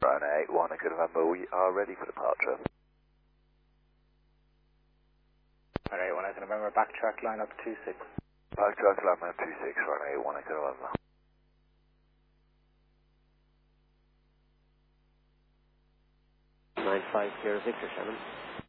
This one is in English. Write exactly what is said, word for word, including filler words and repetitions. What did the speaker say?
Ryanair eight one, Echo November, we are ready for departure. Ryanair eight one, Echo November, backtrack, line up two six. Backtrack, line up two six, Ryanair eight one, Echo November. nine five zero Victor, Shannon.